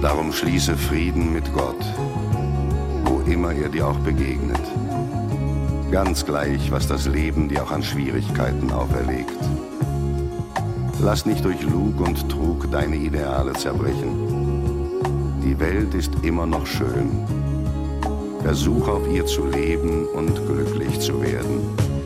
Darum schließe Frieden mit Gott, wo immer er dir auch begegnet. Ganz gleich, was das Leben dir auch an Schwierigkeiten auferlegt. Lass nicht durch Lug und Trug deine Ideale zerbrechen. Die Welt ist immer noch schön. Versuch auf ihr zu leben und glücklich zu werden.